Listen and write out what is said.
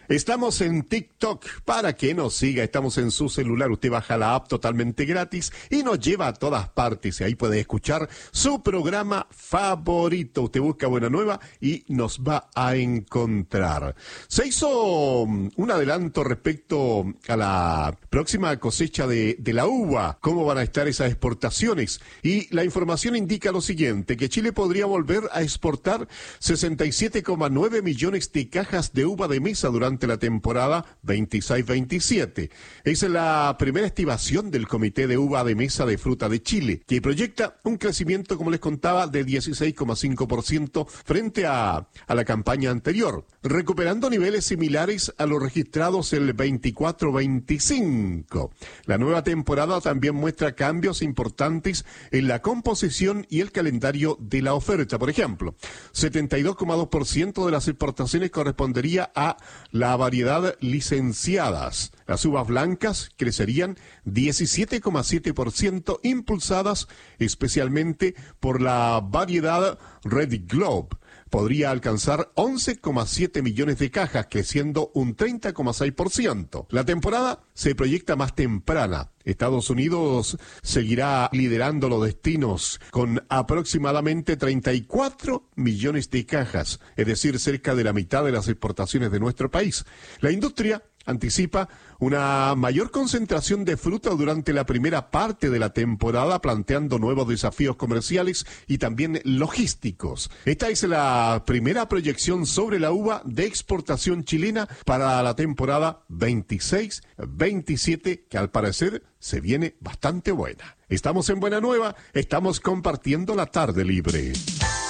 Estamos en TikTok para que nos siga. Estamos en su celular. Usted baja la app totalmente gratis y nos lleva a todas partes. Y ahí puede escuchar su programa favorito. Usted busca Buena Nueva y nos va a encontrar. Se hizo un adelanto respecto a la próxima cosecha de la uva. ¿Cómo van a estar esas exportaciones? Y la información indica lo siguiente, que Chile podría volver a exportar 67,9 millones de cajas de uva de mesa durante la temporada 26-27. Es la primera estimación del Comité de Uva de Mesa de Fruta de Chile, que proyecta un crecimiento, como les contaba, de 16,5% frente a la campaña anterior, recuperando niveles similares a los registrados el 24-25. La nueva temporada también muestra cambios importantes en la composición y el calendario de la oferta. Por ejemplo, 72,2% de las exportaciones correspondería a la variedad licenciadas. Las uvas blancas crecerían 17,7%, impulsadas especialmente por la variedad Red Globe. Podría alcanzar 11,7 millones de cajas, creciendo un 30,6%. La temporada se proyecta más temprana. Estados Unidos seguirá liderando los destinos con aproximadamente 34 millones de cajas, es decir, cerca de la mitad de las exportaciones de nuestro país. La industria anticipa una mayor concentración de fruta durante la primera parte de la temporada, planteando nuevos desafíos comerciales y también logísticos. Esta es la primera proyección sobre la uva de exportación chilena para la temporada 26-27, que al parecer se viene bastante buena. Estamos en Buena Nueva, estamos compartiendo la tarde libre.